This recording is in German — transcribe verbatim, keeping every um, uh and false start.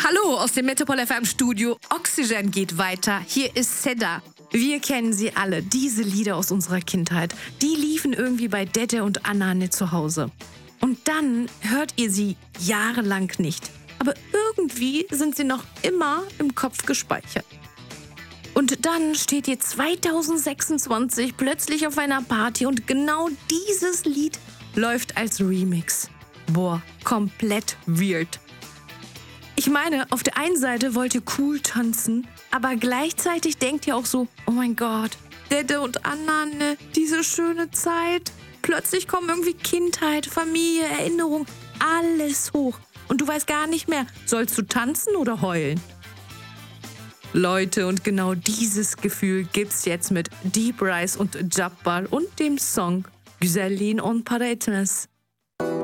Hallo aus dem Metropol F M Studio. Oxygen geht weiter. Hier ist Seda. Wir kennen sie alle, diese Lieder aus unserer Kindheit. Die liefen irgendwie bei Dede und Anna nicht zu Hause. Und dann hört ihr sie jahrelang nicht. Aber irgendwie sind sie noch immer im Kopf gespeichert. Und dann steht ihr zwanzig sechsundzwanzig plötzlich auf einer Party und genau dieses Lied läuft als Remix. Boah, komplett weird. Ich meine, auf der einen Seite wollt ihr cool tanzen, aber gleichzeitig denkt ihr auch so, oh mein Gott, Dede und Anna, ne, diese schöne Zeit. Plötzlich kommen irgendwie Kindheit, Familie, Erinnerung, alles hoch. Und du weißt gar nicht mehr, sollst du tanzen oder heulen? Leute, und genau dieses Gefühl gibt's jetzt mit Deep Rise und Jabbar und dem Song Güzelliğin on para etmez.